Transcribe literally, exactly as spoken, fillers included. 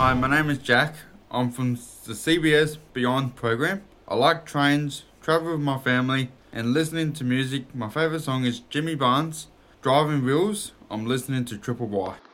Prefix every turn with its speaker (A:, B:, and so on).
A: Hi, my name is Jack. I'm from the C B S Beyond program. I like trains, travel with my family, and listening to music. My favourite song is Jimmy Barnes, Driving Wheels. I'm listening to Triple Y.